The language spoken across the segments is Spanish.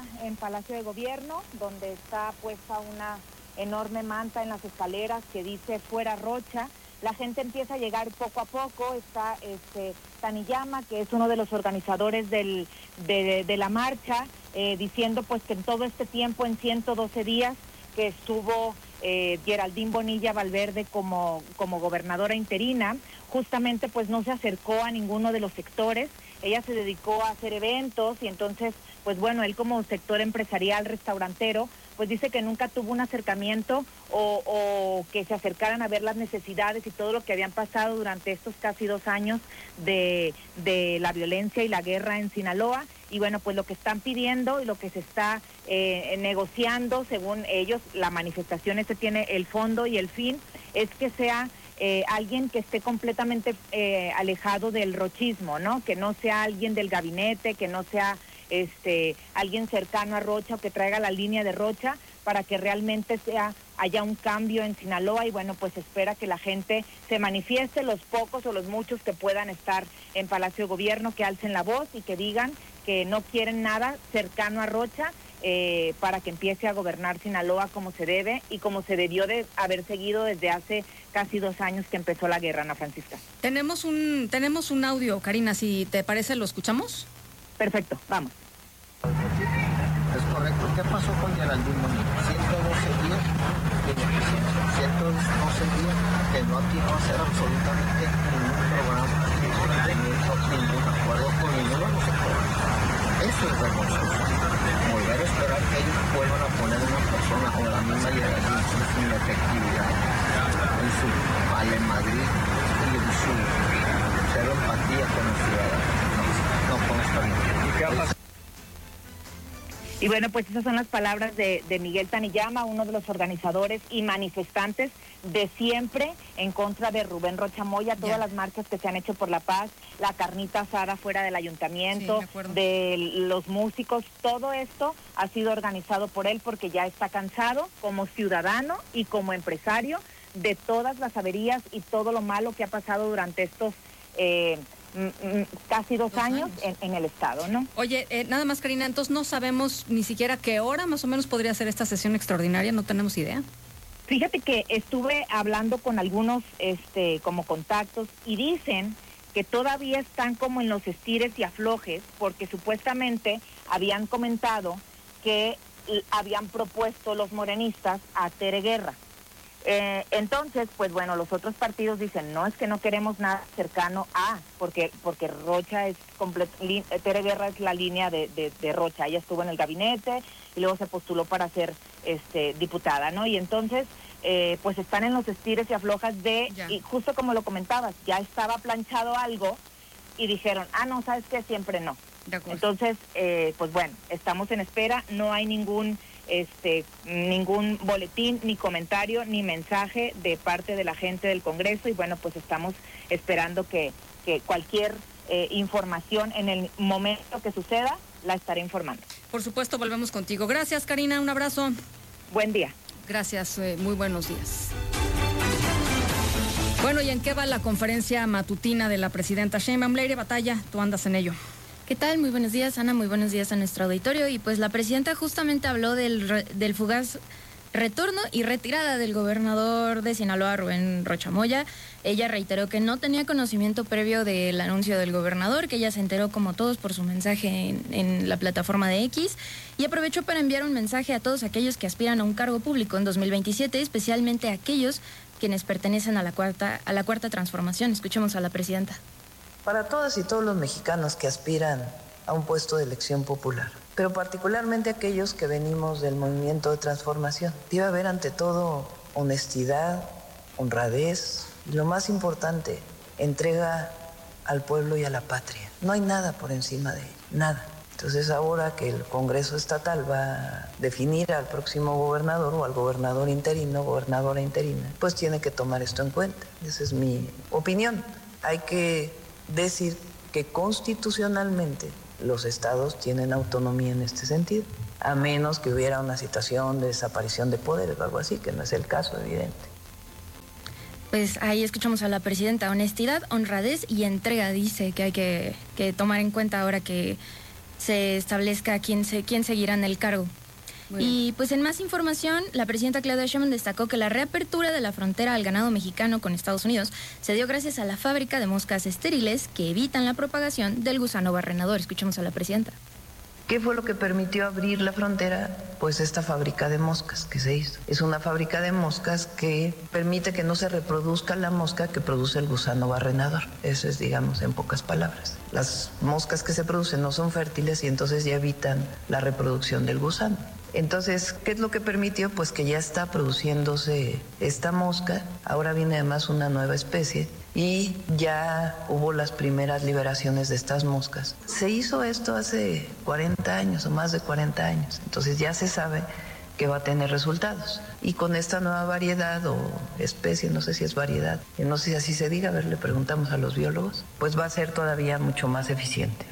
en Palacio de Gobierno, donde está puesta una enorme manta en las escaleras que dice "Fuera Rocha". La gente empieza a llegar poco a poco. Está Taniyama, que es uno de los organizadores de la marcha, diciendo pues que en todo este tiempo, en 112 días que estuvo Geraldine Bonilla Valverde como gobernadora interina, justamente pues no se acercó a ninguno de los sectores. Ella se dedicó a hacer eventos y entonces, pues bueno, él como sector empresarial, restaurantero, pues dice que nunca tuvo un acercamiento o que se acercaran a ver las necesidades y todo lo que habían pasado durante estos casi 2 años de la violencia y la guerra en Sinaloa. Y bueno, pues lo que están pidiendo y lo que se está negociando, según ellos, la manifestación tiene el fondo y el fin, es que sea alguien que esté completamente alejado del rochismo, ¿no? Que no sea alguien del gabinete, que no sea alguien cercano a Rocha o que traiga la línea de Rocha, para que realmente haya un cambio en Sinaloa. Y bueno, pues espera que la gente se manifieste, los pocos o los muchos que puedan estar en Palacio de Gobierno, que alcen la voz y que digan que no quieren nada cercano a Rocha, para que empiece a gobernar Sinaloa como se debe y como se debió de haber seguido desde hace casi 2 años que empezó la guerra, Ana Francisca. Tenemos un audio, Karina, si te parece, ¿lo escuchamos? Perfecto, vamos. Es correcto. ¿Qué pasó con Geraldine Bonilla? 112 días de presidencia, 112 días que no atinó a hacer absolutamente ningún programa, ningún acuerdo con ninguno de los sectores. Eso es vergonzoso. Volver a esperar que ellos vuelvan a poner a una persona o la misma Geraldine en su inefectividad, en su valemadrismo y en su cero empatía con el ciudadano. No podemos estar bien. ¿Y qué ha pasado? Y bueno, pues esas son las palabras de Miguel Taniyama, uno de los organizadores y manifestantes de siempre en contra de Rubén Rocha Moya. Todas las marchas que se han hecho por la paz, la carnita asada fuera del ayuntamiento, de los músicos, todo esto ha sido organizado por él porque ya está cansado como ciudadano y como empresario de todas las averías y todo lo malo que ha pasado durante estos casi 2 años en el estado, ¿no? Oye, nada más, Karina, entonces no sabemos ni siquiera qué hora más o menos podría ser esta sesión extraordinaria, no tenemos idea. Fíjate que estuve hablando con algunos como contactos y dicen que todavía están como en los estires y aflojes, porque supuestamente habían comentado que habían propuesto los morenistas a Tere Guerra. Entonces, pues bueno, los otros partidos dicen, no, es que no queremos nada cercano a, porque Rocha es Tere Guerra es la línea de Rocha. Ella estuvo en el gabinete y luego se postuló para ser diputada, ¿no? Y entonces, pues están en los estires y aflojas y justo como lo comentabas, ya estaba planchado algo y dijeron, no, ¿sabes qué? Siempre no. Entonces, pues bueno, estamos en espera, no hay ningún boletín, ni comentario, ni mensaje de parte de la gente del Congreso, y bueno, pues estamos esperando que cualquier información en el momento que suceda, la estaré informando. Por supuesto, volvemos contigo. Gracias, Karina, un abrazo. Buen día. Gracias, muy buenos días. Bueno, ¿y en qué va la conferencia matutina de la presidenta Sheinbaum? Leire Batalla, tú andas en ello. ¿Qué tal? Muy buenos días, Ana, muy buenos días a nuestro auditorio. Y pues la presidenta justamente habló del fugaz retorno y retirada del gobernador de Sinaloa, Rubén Rocha Moya. Ella reiteró que no tenía conocimiento previo del anuncio del gobernador, que ella se enteró como todos por su mensaje en la plataforma de X, y aprovechó para enviar un mensaje a todos aquellos que aspiran a un cargo público en 2027, especialmente a aquellos quienes pertenecen a la cuarta transformación. Escuchemos a la presidenta. Para todas y todos los mexicanos que aspiran a un puesto de elección popular, pero particularmente aquellos que venimos del movimiento de transformación, debe haber ante todo honestidad, honradez y lo más importante, entrega al pueblo y a la patria. No hay nada por encima de ello, nada. Entonces ahora que el Congreso Estatal va a definir al próximo gobernador o al gobernador interino, gobernadora interina, pues tiene que tomar esto en cuenta. Esa es mi opinión. Hay que decir que constitucionalmente los estados tienen autonomía en este sentido, a menos que hubiera una situación de desaparición de poderes o algo así, que no es el caso, evidente. Pues ahí escuchamos a la presidenta. Honestidad, honradez y entrega, dice que hay que tomar en cuenta ahora que se establezca quién seguirá en el cargo. Y pues en más información, la presidenta Claudia Sheinbaum destacó que la reapertura de la frontera al ganado mexicano con Estados Unidos se dio gracias a la fábrica de moscas estériles que evitan la propagación del gusano barrenador. Escuchemos a la presidenta. ¿Qué fue lo que permitió abrir la frontera? Pues esta fábrica de moscas que se hizo. Es una fábrica de moscas que permite que no se reproduzca la mosca que produce el gusano barrenador. Eso es, digamos, en pocas palabras. Las moscas que se producen no son fértiles y entonces ya evitan la reproducción del gusano. Entonces, ¿qué es lo que permitió? Pues que ya está produciéndose esta mosca. Ahora viene además una nueva especie y ya hubo las primeras liberaciones de estas moscas. Se hizo esto hace 40 años o más de 40 años. Entonces ya se sabe que va a tener resultados. Y con esta nueva variedad o especie, no sé si es variedad, no sé si así se diga, a ver, le preguntamos a los biólogos, pues va a ser todavía mucho más eficiente.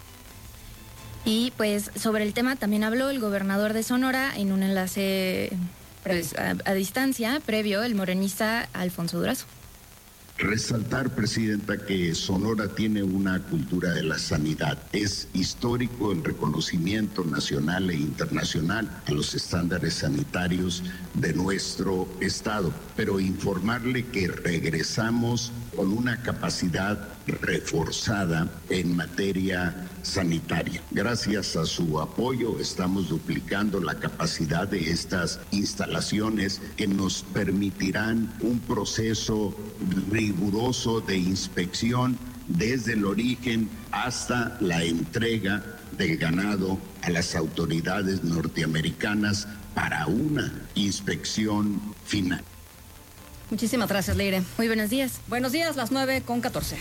Y pues sobre el tema también habló el gobernador de Sonora en un enlace pues, a distancia previo, el morenista Alfonso Durazo. Resaltar, Presidenta, que Sonora tiene una cultura de la sanidad. Es histórico el reconocimiento nacional e internacional a los estándares sanitarios de nuestro estado, pero informarle que regresamos con una capacidad reforzada en materia sanitaria. Gracias a su apoyo estamos duplicando la capacidad de estas instalaciones que nos permitirán un proceso riguroso de inspección desde el origen hasta la entrega del ganado a las autoridades norteamericanas para una inspección final. Muchísimas gracias, Leire. Muy buenos días. Buenos días, las 9:14.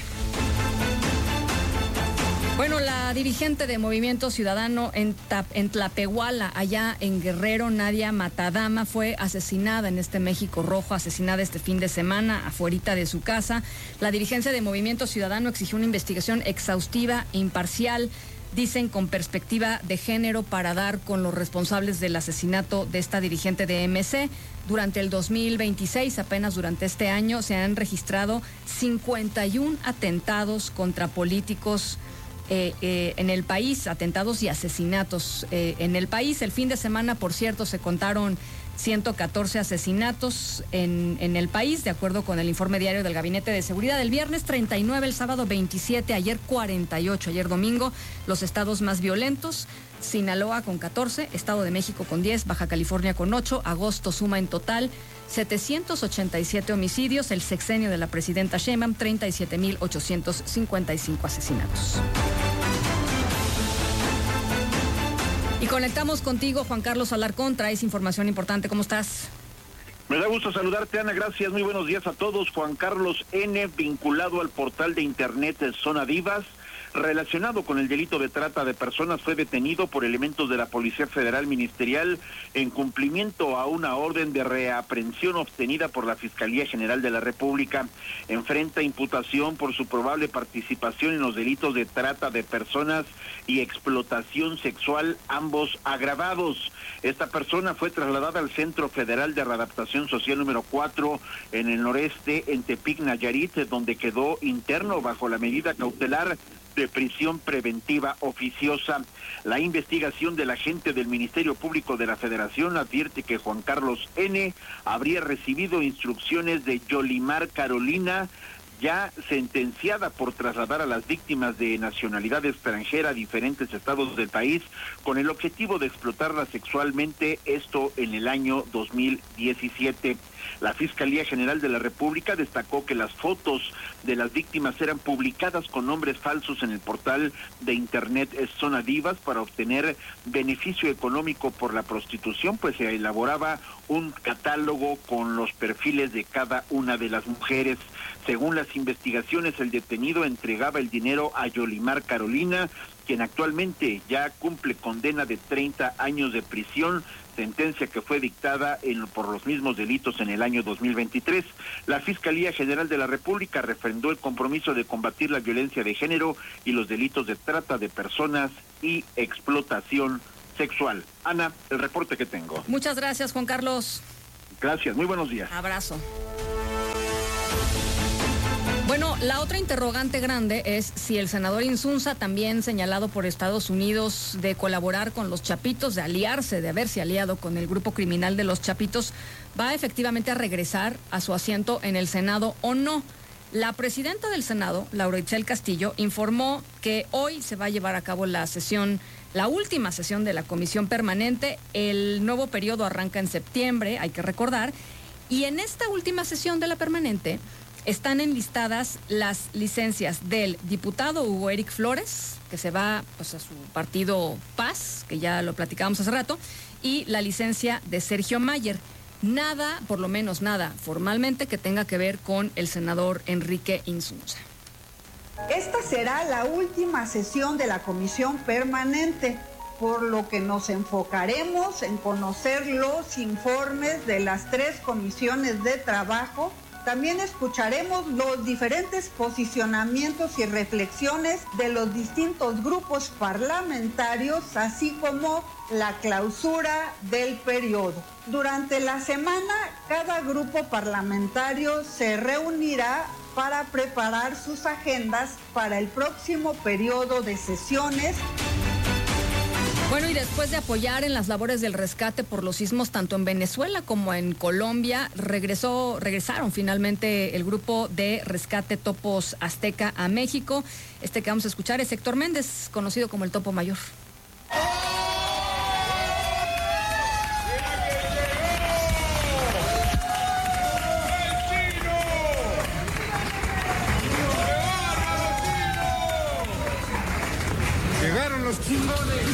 Bueno, la dirigente de Movimiento Ciudadano en Tlapehuala, allá en Guerrero, Nadia Matadama, fue asesinada en este México Rojo, asesinada este fin de semana afuerita de su casa. La dirigencia de Movimiento Ciudadano exigió una investigación exhaustiva e imparcial, dicen con perspectiva de género, para dar con los responsables del asesinato de esta dirigente de MC. Durante el 2026, apenas durante este año, se han registrado 51 atentados contra políticos en el país, atentados y asesinatos en el país. El fin de semana, por cierto, se contaron 114 asesinatos en el país, de acuerdo con el informe diario del Gabinete de Seguridad. El viernes 39, el sábado 27, ayer 48, ayer domingo. Los estados más violentos: Sinaloa con 14, Estado de México con 10, Baja California con 8. Agosto suma en total 787 homicidios. El sexenio de la presidenta Sheinbaum, 37.855 asesinatos. Y conectamos contigo, Juan Carlos Alarcón, traes información importante. ¿Cómo estás? Me da gusto saludarte, Ana, gracias, muy buenos días a todos. Juan Carlos N., vinculado al portal de internet Zona Divas, relacionado con el delito de trata de personas, fue detenido por elementos de la Policía Federal Ministerial en cumplimiento a una orden de reaprehensión obtenida por la Fiscalía General de la República. Enfrenta imputación por su probable participación en los delitos de trata de personas y explotación sexual, ambos agravados. Esta persona fue trasladada al Centro Federal de Readaptación Social número 4 en el noreste, en Tepic, Nayarit, donde quedó interno bajo la medida cautelar de prisión preventiva oficiosa. La investigación del agente del Ministerio Público de la Federación advierte que Juan Carlos N. habría recibido instrucciones de Yolimar Carolina, ya sentenciada por trasladar a las víctimas de nacionalidad extranjera a diferentes estados del país con el objetivo de explotarlas sexualmente, esto en el año 2017. La Fiscalía General de la República destacó que las fotos de las víctimas eran publicadas con nombres falsos en el portal de internet Zona Divas para obtener beneficio económico por la prostitución, pues se elaboraba un catálogo con los perfiles de cada una de las mujeres. Según las investigaciones, el detenido entregaba el dinero a Yolimar Carolina, quien actualmente ya cumple condena de 30 años de prisión, sentencia que fue dictada por los mismos delitos en el año 2023. La Fiscalía General de la República refrendó el compromiso de combatir la violencia de género y los delitos de trata de personas y explotación sexual. Ana, el reporte que tengo. Muchas gracias, Juan Carlos. Gracias, muy buenos días. Abrazo. Bueno, La otra interrogante grande es si el senador Insunza, también señalado por Estados Unidos de colaborar con los Chapitos, de aliarse, de haberse aliado con el grupo criminal de los Chapitos, va efectivamente a regresar a su asiento en el Senado o no. La presidenta del Senado, Laura Itzel Castillo, informó que hoy se va a llevar a cabo la última sesión de la Comisión Permanente. El nuevo periodo arranca en septiembre, hay que recordar, y en esta última sesión de la Permanente están enlistadas las licencias del diputado Hugo Eric Flores, que se va pues, a su partido Paz, que ya lo platicábamos hace rato, y la licencia de Sergio Mayer. Nada, por lo menos nada, formalmente que tenga que ver con el senador Enrique Insunza. Esta será la última sesión de la Comisión Permanente, por lo que nos enfocaremos en conocer los informes de las 3 comisiones de trabajo. También escucharemos los diferentes posicionamientos y reflexiones de los distintos grupos parlamentarios, así como la clausura del periodo. Durante la semana, cada grupo parlamentario se reunirá para preparar sus agendas para el próximo periodo de sesiones. Bueno, y después de apoyar en las labores del rescate por los sismos tanto en Venezuela como en Colombia, regresaron finalmente el grupo de rescate Topos Azteca a México. Este que vamos a escuchar es Héctor Méndez, conocido como el Topo Mayor. Llegaron los chingones.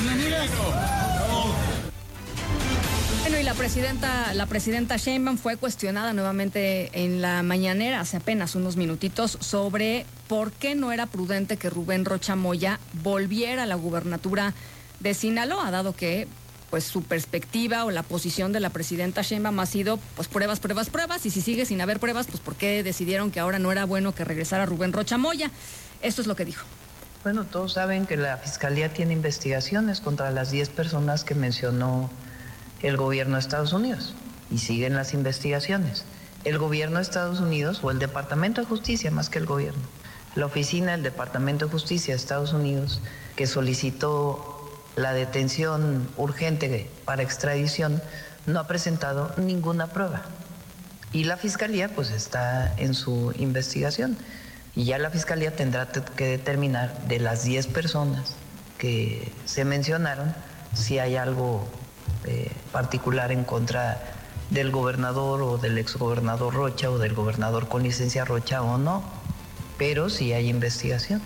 Bueno, y la presidenta Sheinbaum fue cuestionada nuevamente en la mañanera hace apenas unos minutitos sobre por qué no era prudente que Rubén Rocha Moya volviera a la gubernatura de Sinaloa, dado que pues su perspectiva o la posición de la presidenta Sheinbaum ha sido pues pruebas, y si sigue sin haber pruebas, pues por qué decidieron que ahora no era bueno que regresara Rubén Rocha Moya. Esto es lo que dijo. Bueno, todos saben que la Fiscalía tiene investigaciones contra las 10 personas que mencionó el gobierno de Estados Unidos y siguen las investigaciones. El gobierno de Estados Unidos o el Departamento de Justicia, más que el gobierno, la oficina del Departamento de Justicia de Estados Unidos, que solicitó la detención urgente para extradición, no ha presentado ninguna prueba. Y la Fiscalía pues está en su investigación. Y ya la Fiscalía tendrá que determinar de las 10 personas que se mencionaron si hay algo particular en contra del gobernador o del exgobernador Rocha o del gobernador con licencia Rocha o no, pero sí hay investigación.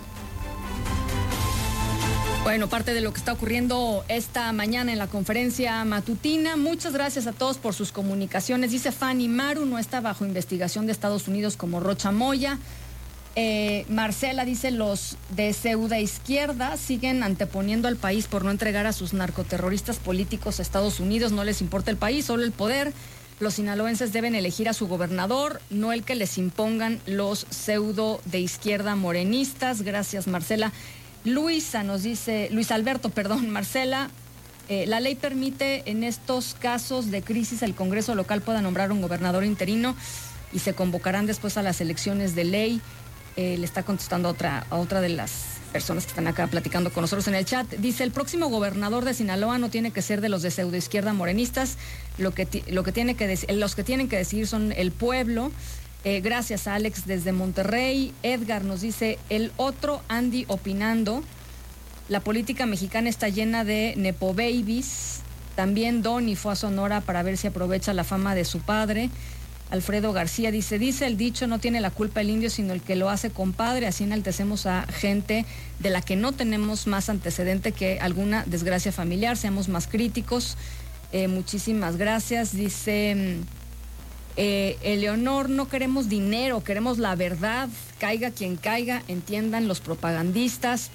Bueno, parte de lo que está ocurriendo esta mañana en la conferencia matutina. Muchas gracias a todos por sus comunicaciones. Dice Fanny, Maru no está bajo investigación de Estados Unidos como Rocha Moya. Marcela dice, los de pseudo izquierda siguen anteponiendo al país por no entregar a sus narcoterroristas políticos a Estados Unidos. No les importa el país, solo el poder. Los sinaloenses deben elegir a su gobernador, no el que les impongan los pseudo de izquierda morenistas. Gracias, Marcela. Luis Alberto, Marcela, la ley permite en estos casos de crisis el Congreso local pueda nombrar un gobernador interino y se convocarán después a las elecciones de ley. Le está contestando a otra de las personas que están acá platicando con nosotros en el chat. Dice, el próximo gobernador de Sinaloa no tiene que ser de los de pseudoizquierda morenistas. Los que tienen que decidir son el pueblo. Gracias, Alex, desde Monterrey. Edgar nos dice, el otro Andy opinando. La política mexicana está llena de nepo babies. También Donny fue a Sonora para ver si aprovecha la fama de su padre. Alfredo García dice el dicho, no tiene la culpa el indio, sino el que lo hace compadre. Así enaltecemos a gente de la que no tenemos más antecedente que alguna desgracia familiar. Seamos más críticos. Muchísimas gracias. Dice Eleonor, no queremos dinero, queremos la verdad. Caiga quien caiga, entiendan los propagandistas.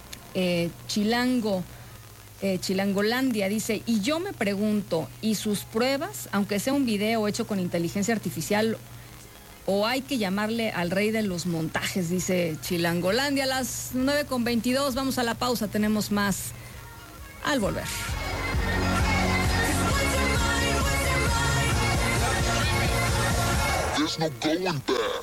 Chilangolandia dice, y yo me pregunto, ¿y sus pruebas, aunque sea un video hecho con inteligencia artificial, o hay que llamarle al rey de los montajes? Dice Chilangolandia. A las 9:22, vamos a la pausa, tenemos más al volver. There's no going back.